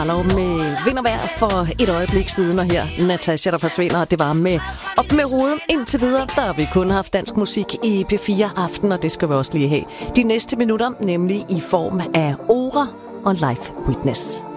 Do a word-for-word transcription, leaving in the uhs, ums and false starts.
Lov med vind og vejr for et øjeblik siden, og her Natasha, der forsvinder. Det var med op med hovedet indtil videre. Der har vi kun haft dansk musik i P fire Aften, og det skal vi også lige have de næste minutter, nemlig i form af Ora og Live Witness.